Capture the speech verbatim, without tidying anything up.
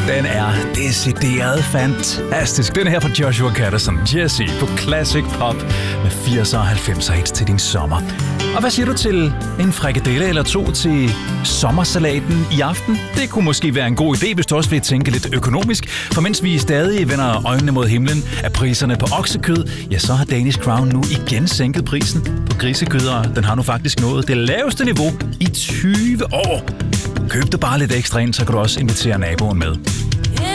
Den er decideret fantastisk. Den her fra Joshua Catterson, Jesse på Classic Pop med firser og halvfemser hits til din sommer. Og hvad siger du til en frikadelle eller to til sommersalaten i aften? Det kunne måske være en god idé, hvis du også vil tænke lidt økonomisk. For mens vi stadig vender øjnene mod himlen af priserne på oksekød, ja, så har Danish Crown nu igen sænket prisen på grisekød, og den har nu faktisk nået det laveste niveau i tyve år. Køb det bare lidt ekstra ind, så kan du også invitere naboen med.